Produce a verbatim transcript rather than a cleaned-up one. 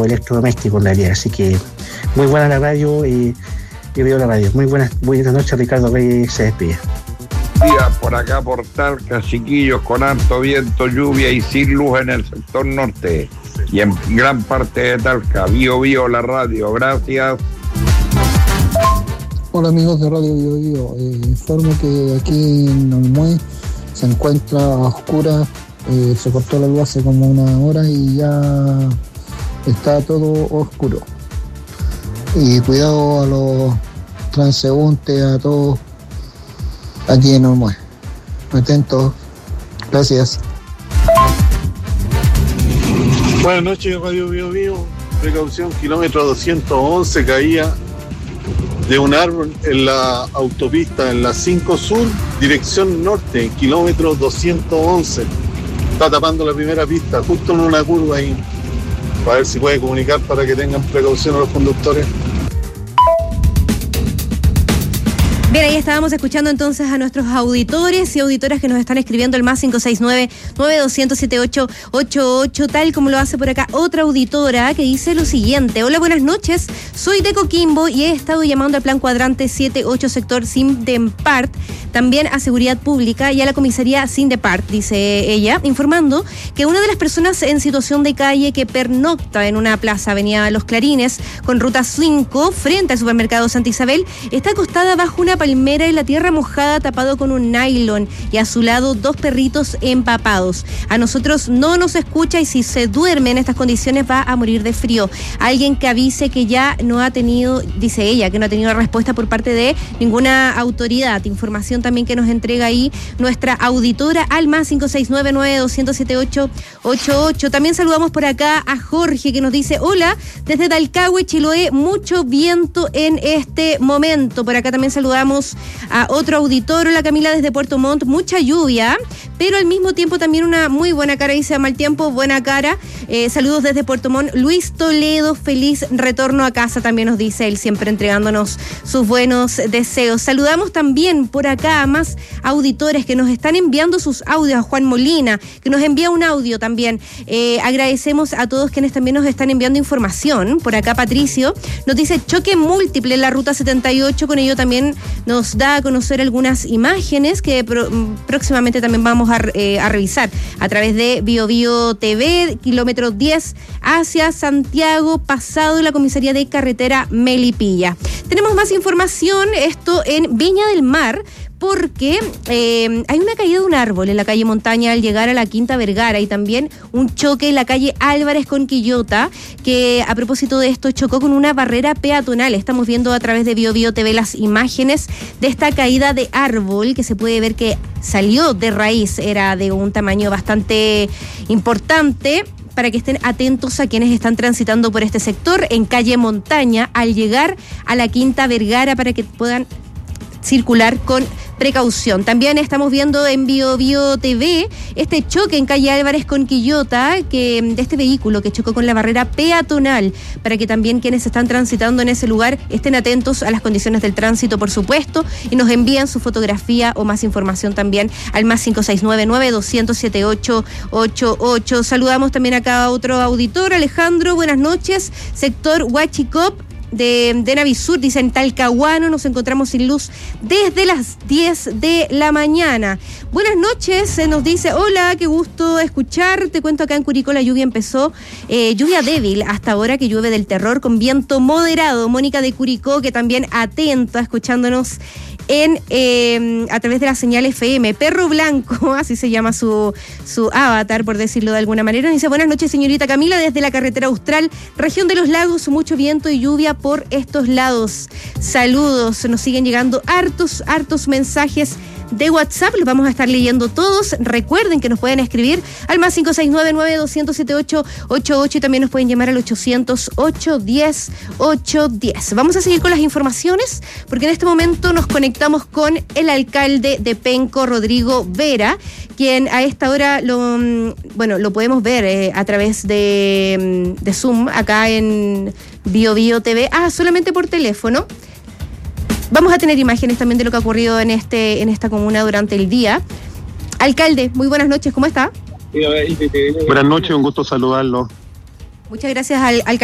electrodomésticos en realidad. Así que muy buena la radio y yo veo la radio. Muy buenas, buenas noches, Ricardo Reyes se despide. Días por acá por Talca, chiquillos, con harto viento, lluvia y sin luz en el sector norte y en gran parte de Talca. Bio Bio la radio, gracias. Hola amigos de Radio Bio Bio, eh, informo que aquí en Olmué se encuentra a oscuras, eh, se cortó la luz hace como una hora y ya está todo oscuro. Y cuidado a los transeúntes, a todos aquí en Olmué. Atentos, gracias. Buenas noches, Radio Bio Bio. Precaución, kilómetro doscientos once, caía de un árbol en la autopista, en la cinco Sur, dirección norte, kilómetro doscientos once. Está tapando la primera pista, justo en una curva ahí. Para ver si puede comunicar para que tengan precaución a los conductores. Bien, ahí estábamos escuchando entonces a nuestros auditores y auditoras que nos están escribiendo el más cinco seis nueve, nueve dos cero cero, siete ocho ocho ocho, tal como lo hace por acá otra auditora que dice lo siguiente: hola, buenas noches, soy de Coquimbo y he estado llamando al plan cuadrante siete ocho sector Sindepart, también a Seguridad Pública y a la comisaría Sindepart, dice ella, informando que una de las personas en situación de calle que pernocta en una plaza avenida Los Clarines con ruta cinco frente al supermercado Santa Isabel está acostada bajo una palmera y la tierra mojada tapado con un nylon y a su lado dos perritos empapados. A nosotros no nos escucha y si se duerme en estas condiciones va a morir de frío. Alguien que avise que ya no ha tenido, dice ella, que no ha tenido respuesta por parte de ninguna autoridad. Información también que nos entrega ahí nuestra auditora al más cinco seis nueve, nueve dos cero cero, siete ocho ocho ocho. También saludamos por acá a Jorge que nos dice: hola, desde Talcahué, Chiloé, mucho viento en este momento. Por acá también saludamos a otro auditor, la Camila desde Puerto Montt, mucha lluvia, pero al mismo tiempo también una muy buena cara, dice a mal tiempo, buena cara. Eh, saludos desde Puerto Montt, Luis Toledo, feliz retorno a casa, también nos dice él, siempre entregándonos sus buenos deseos. Saludamos también por acá a más auditores que nos están enviando sus audios, a Juan Molina, que nos envía un audio también. Eh, agradecemos a todos quienes también nos están enviando información. Por acá Patricio nos dice choque múltiple en la ruta setenta y ocho, con ello también nos da a conocer algunas imágenes que pro, próximamente también vamos a, eh, a revisar a través de Bio Bio T V, kilómetro diez hacia Santiago, pasado la comisaría de carretera Melipilla. Tenemos más información, esto en Viña del Mar, porque eh, hay una caída de un árbol en la calle Montaña al llegar a la Quinta Vergara y también un choque en la calle Álvarez con Quillota, que a propósito de esto chocó con una barrera peatonal. Estamos viendo a través de Bio Bio T V las imágenes de esta caída de árbol que se puede ver que salió de raíz, era de un tamaño bastante importante, para que estén atentos a quienes están transitando por este sector en calle Montaña al llegar a la Quinta Vergara para que puedan circular con precaución. También estamos viendo en Bio Bio T V este choque en calle Álvarez con Quillota, que, de este vehículo que chocó con la barrera peatonal, para que también quienes están transitando en ese lugar estén atentos a las condiciones del tránsito, por supuesto, y nos envían su fotografía o más información también al más cinco seis nueve, nueve dos cero cero, siete ocho ocho ocho. Saludamos también acá a otro auditor, Alejandro, buenas noches, sector Huachicop de, de Navisur, dicen Talcahuano, nos encontramos sin luz desde las diez de la mañana. Buenas noches, se nos dice, hola, qué gusto escuchar, te cuento acá en Curicó la lluvia empezó, eh, lluvia débil hasta ahora que llueve del terror con viento moderado. Mónica de Curicó, que también atenta, escuchándonos en eh, a través de la señal F M. Perro Blanco, así se llama su, su avatar, por decirlo de alguna manera. Dice, buenas noches, señorita Camila, desde la carretera Austral, región de los lagos, mucho viento y lluvia por estos lados. Saludos, nos siguen llegando hartos, hartos mensajes de WhatsApp, los vamos a estar leyendo todos. Recuerden que nos pueden escribir al más cinco seis nueve, nueve dos cero cero, siete ocho ocho ocho y también nos pueden llamar al ochocientos, ochocientos diez, ochocientos diez. Vamos a seguir con las informaciones porque en este momento nos conectamos con el alcalde de Penco, Rodrigo Vera, quien a esta hora lo, bueno, lo podemos ver eh, a través de, de Zoom acá en Bio Bio T V. Ah, solamente por teléfono. Vamos a tener imágenes también de lo que ha ocurrido en este en esta comuna durante el día. Alcalde, muy buenas noches, ¿cómo está? Buenas noches, un gusto saludarlo. Muchas gracias al alcalde.